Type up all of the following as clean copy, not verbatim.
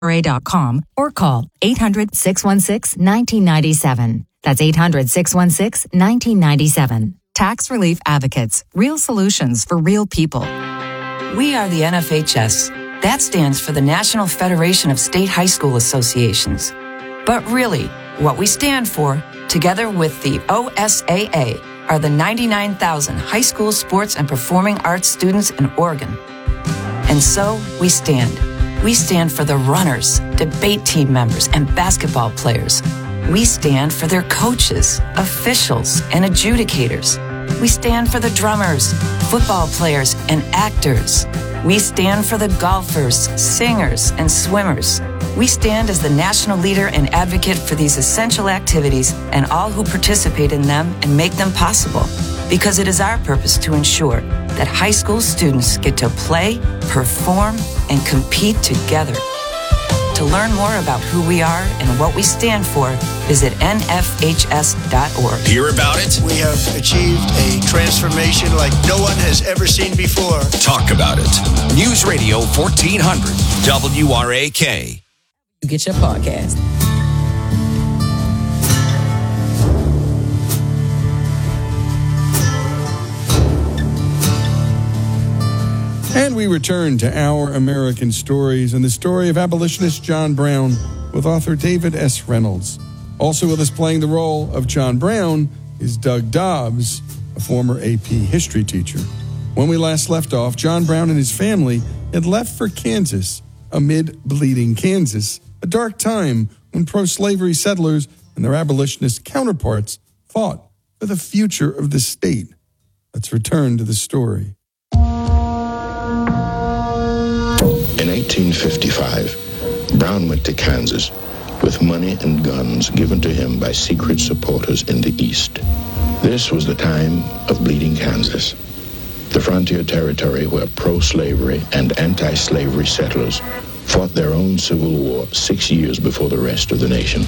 WRA.com or call 800-616-1997. That's 800-616-1997. Tax Relief Advocates. Real solutions for real people. We are the NFHS. That stands for the National Federation of State High School Associations. But really, what we stand for, together with the OSAA, are the 99,000 high school sports and performing arts students in Oregon. And so we stand. We stand for the runners, debate team members, and basketball players. We stand for their coaches, officials, and adjudicators. We stand for the drummers, football players, and actors. We stand for the golfers, singers, and swimmers. We stand as the national leader and advocate for these essential activities and all who participate in them and make them possible. Because it is our purpose to ensure that high school students get to play, perform, and compete together. To learn more about who we are and what we stand for, visit nfhs.org. Hear about it? We have achieved a transformation like no one has ever seen before. Talk about it. News Radio 1400, WRAK. Get your podcast. And we return to Our American Stories and the story of abolitionist John Brown with author David S. Reynolds. Also with us playing the role of John Brown is Doug Dobbs, a former AP history teacher. When we last left off, John Brown and his family had left for Kansas amid Bleeding Kansas, a dark time when pro-slavery settlers and their abolitionist counterparts fought for the future of the state. Let's return to the story. In 1855, Brown went to Kansas with money and guns given to him by secret supporters in the East. This was the time of Bleeding Kansas, the frontier territory where pro-slavery and anti-slavery settlers fought their own civil war 6 years before the rest of the nation.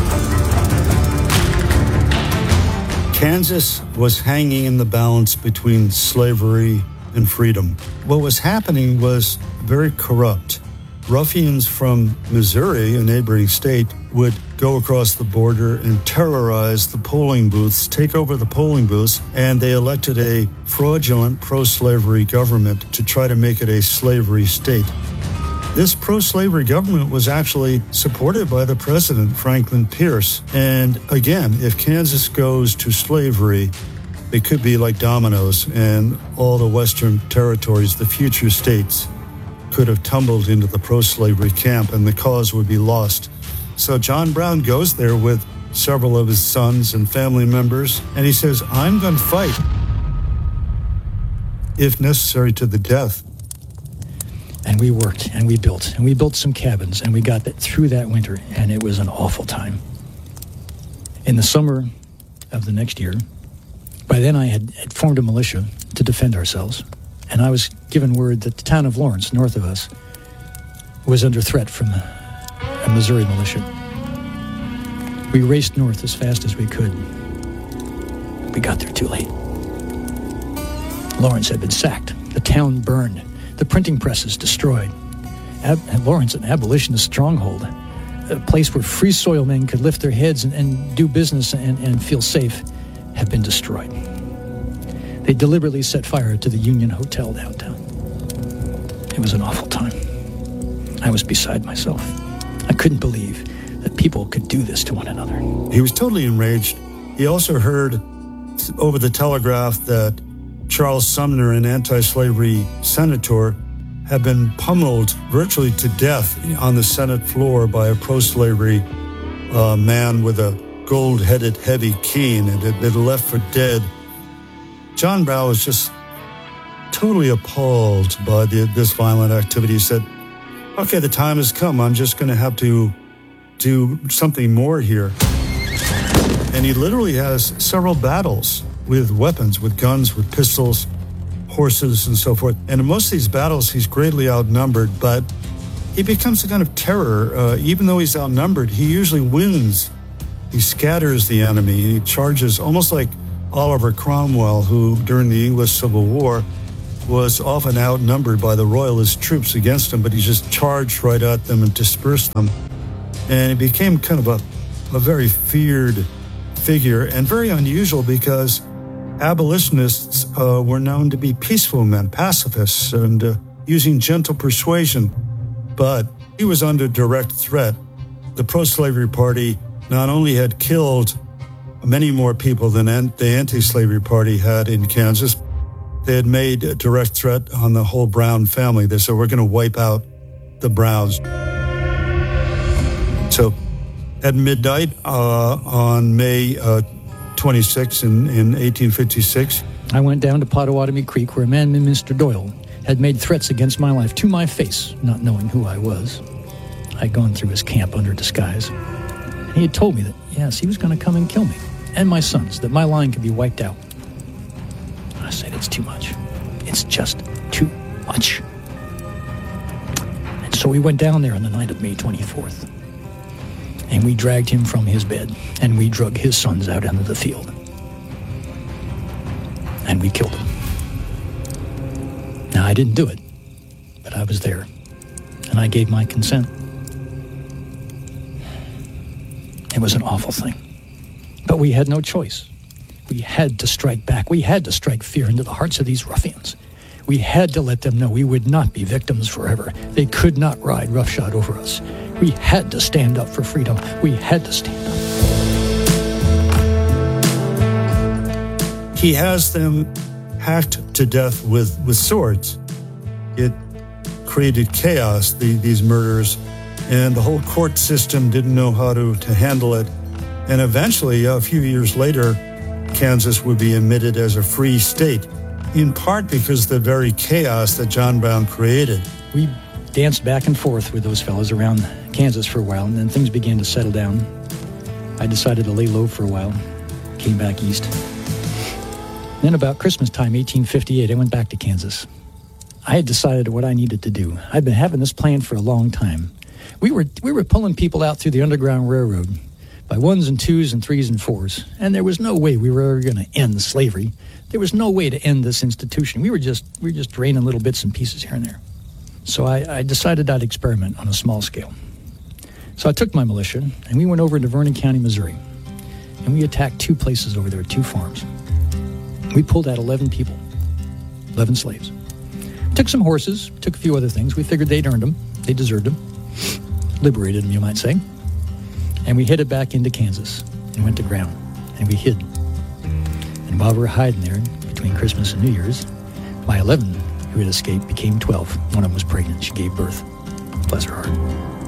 Kansas was hanging in the balance between slavery and freedom. What was happening was very corrupt. Ruffians from Missouri, a neighboring state, would go across the border and terrorize the polling booths, take over the polling booths, and they elected a fraudulent pro-slavery government to try to make it a slavery state. This pro-slavery government was actually supported by the president, Franklin Pierce. And again, if Kansas goes to slavery, it could be like dominoes, and all the western territories, the future states, could have tumbled into the pro-slavery camp and the cause would be lost. So John Brown goes there with several of his sons and family members, and he says, I'm going to fight, if necessary, to the death. And we worked, and we built some cabins, and we got through that winter, and it was an awful time. In the summer of the next year, by then I had formed a militia to defend ourselves, and I was given word that the town of Lawrence, north of us, was under threat from a Missouri militia. We raced north as fast as we could. We got there too late. Lawrence had been sacked. The town burned. The printing presses destroyed. Lawrence, an abolitionist stronghold, a place where free soil men could lift their heads and do business and feel safe, had been destroyed. They deliberately set fire to the Union Hotel downtown. It was an awful time. I was beside myself. I couldn't believe that people could do this to one another. He was totally enraged. He also heard over the telegraph that Charles Sumner, an anti-slavery senator, had been pummeled virtually to death on the Senate floor by a pro-slavery man with a gold-headed heavy cane and had been left for dead. John Brown was just totally appalled by this violent activity. He said, okay, the time has come. I'm just going to have to do something more here. And he literally has several battles with weapons, with guns, with pistols, horses, and so forth. And in most of these battles, he's greatly outnumbered, but he becomes a kind of terror. Even though he's outnumbered, he usually wins. He scatters the enemy. He charges almost like Oliver Cromwell, who during the English Civil War was often outnumbered by the royalist troops against him, but he just charged right at them and dispersed them. And he became kind of a very feared figure, and very unusual because abolitionists were known to be peaceful men, pacifists, and using gentle persuasion. But he was under direct threat. The pro-slavery party not only had killed many more people than the anti-slavery party had in Kansas, they had made a direct threat on the whole Brown family. They said, we're going to wipe out the Browns. So at midnight on May 26 in 1856, I went down to Pottawatomie Creek, where a man named Mr. Doyle had made threats against my life to my face, not knowing who I was. I'd gone through his camp under disguise. He had told me that, yes, he was going to come and kill me and my sons, that my line could be wiped out. I said, it's too much. It's just too much. And so we went down there on the night of May 24th. And we dragged him from his bed, and we drug his sons out into the field. And we killed him. Now, I didn't do it, but I was there, and I gave my consent. It was an awful thing, but we had no choice. We had to strike back. We had to strike fear into the hearts of these ruffians. We had to let them know we would not be victims forever. They could not ride roughshod over us. We had to stand up for freedom. We had to stand up. He has them hacked to death with swords. It created chaos, these murders, and the whole court system didn't know how to handle it. And eventually, a few years later, Kansas would be admitted as a free state, in part because of the very chaos that John Brown created. We danced back and forth with those fellows around Kansas for a while, and then things began to settle down. I decided to lay low for a while, came back east. Then about Christmas time, 1858, I went back to Kansas. I had decided what I needed to do. I'd been having this plan for a long time. We were pulling people out through the Underground Railroad by 1s and 2s and 3s and 4s, and there was no way we were ever going to end slavery. There was no way to end this institution. We were just draining little bits and pieces here and there. So I decided I'd experiment on a small scale. So I took my militia, and we went over to Vernon County, Missouri, and we attacked 2 places over there, 2 farms. We pulled out 11 people, 11 slaves. Took some horses, took a few other things. We figured they'd earned them. They deserved them. Liberated them, you might say. And we headed back into Kansas and went to ground, and we hid. And while we were hiding there between Christmas and New Year's, my 11 who had escaped became 12. One of them was pregnant. She gave birth. Bless her heart.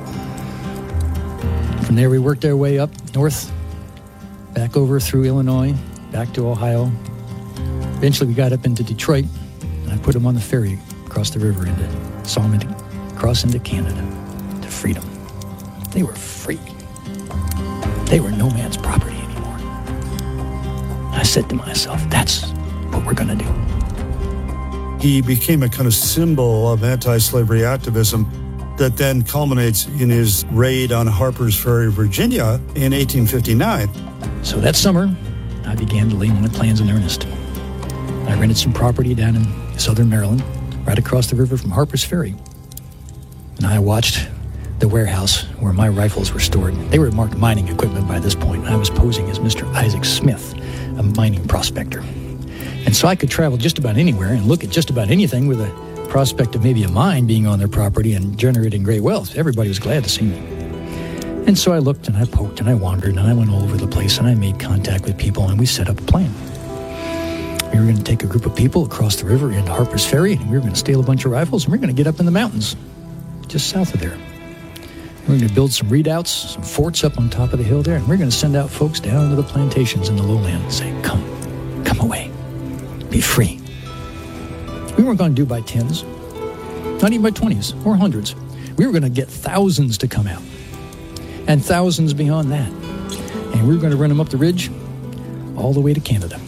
From there, we worked our way up north, back over through Illinois, back to Ohio. Eventually, we got up into Detroit, and I put them on the ferry across the river saw them cross into Canada to freedom. They were free. They were no man's property anymore. I said to myself, that's what we're going to do. He became a kind of symbol of anti-slavery activism that then culminates in his raid on Harper's Ferry, Virginia in 1859. So that summer, I began to lay my plans in earnest. I rented some property down in southern Maryland, right across the river from Harper's Ferry. And I watched the warehouse where my rifles were stored. They were marked mining equipment by this point. I was posing as Mr. Isaac Smith, a mining prospector. And so I could travel just about anywhere and look at just about anything with a prospect of maybe a mine being on their property and generating great wealth. Everybody was glad to see me. And so I looked and I poked and I wandered and I went all over the place and I made contact with people and we set up a plan. We were going to take a group of people across the river into Harper's Ferry and we were going to steal a bunch of rifles and we were going to get up in the mountains just south of there. We were going to build some redoubts, some forts up on top of the hill there, and we we're going to send out folks down to the plantations in the lowland and say, come away, be free. We weren't going to do by 10s, not even by 20s or 100s. We were going to get thousands to come out and thousands beyond that. And we were going to run them up the ridge all the way to Canada.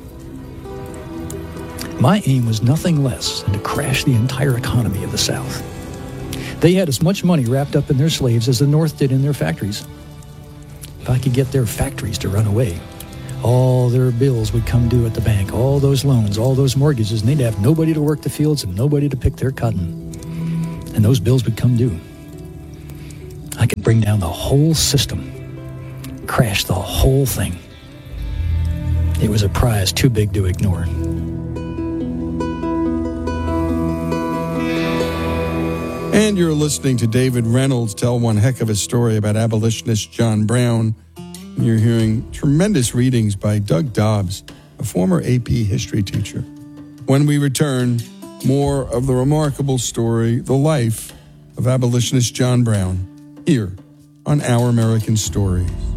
My aim was nothing less than to crash the entire economy of the South. They had as much money wrapped up in their slaves as the North did in their factories. If I could get their factories to run away, all their bills would come due at the bank, all those loans, all those mortgages, and they'd have nobody to work the fields and nobody to pick their cotton. And those bills would come due. I could bring down the whole system, crash the whole thing. It was a prize too big to ignore. And you're listening to David Reynolds tell one heck of a story about abolitionist John Brown. And you're hearing tremendous readings by Doug Dobbs, a former AP history teacher. When we return, more of the remarkable story, the life of abolitionist John Brown, here on Our American Stories.